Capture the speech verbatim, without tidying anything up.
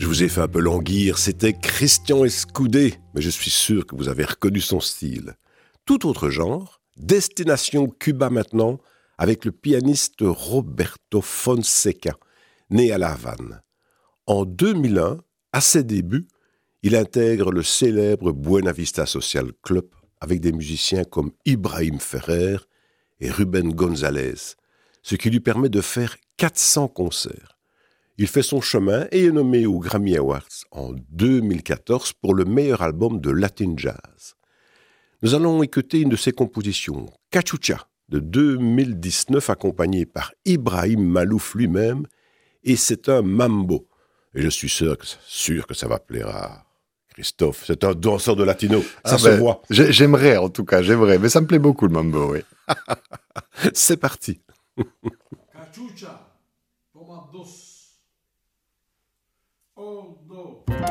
vous ai fait un peu languir, c'était Christian Escudé, mais je suis sûr que vous avez reconnu son style. Tout autre genre, destination Cuba maintenant, avec le pianiste Roberto Fonseca, né à La Havane. En deux mille un, à ses débuts, il intègre le célèbre Buena Vista Social Club avec des musiciens comme Ibrahim Ferrer et Ruben González, ce qui lui permet de faire quatre cents concerts. Il fait son chemin et est nommé aux Grammy Awards en deux mille quatorze pour le meilleur album de Latin Jazz. Nous allons écouter une de ses compositions, Cachucha, de deux mille dix-neuf, accompagné par Ibrahim Malouf lui-même, et c'est un mambo. Et je suis sûr que, sûr que ça va plaire à Christophe. C'est un danseur de latino, ça ah se ben, voit. J'aimerais en tout cas, j'aimerais, mais ça me plaît beaucoup le mambo, oui. C'est parti. Cachucha, toma dos. Un, dos.